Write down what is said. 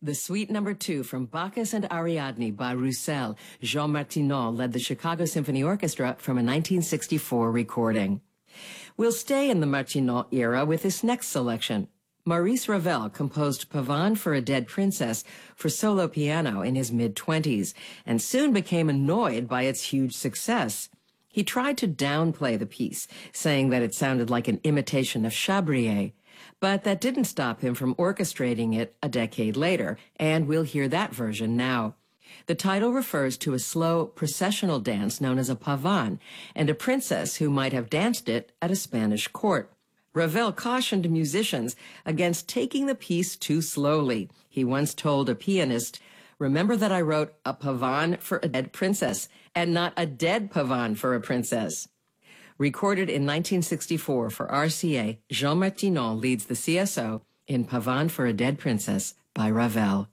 The Suite Number 2 from Bacchus and Ariadne by Roussel, Jean Martinon led the Chicago Symphony Orchestra from a 1964 recording. We'll stay in the Martinon era with this next selection. Maurice Ravel composed Pavane for a Dead Princess for solo piano in his mid-20s and soon became annoyed by its huge success. He tried to downplay the piece, saying that it sounded like an imitation of Chabrier. But that didn't stop him from orchestrating it a decade later, and we'll hear that version now. The title refers to a slow processional dance known as a pavane, and a princess who might have danced it at a Spanish court. Ravel cautioned musicians against taking the piece too slowly. He once told a pianist, "Remember that I wrote a pavane for a dead princess, and not a dead pavane for a princess." Recorded in 1964 for RCA, Jean Martinon leads the CSO in Pavane for a Dead Princess by Ravel.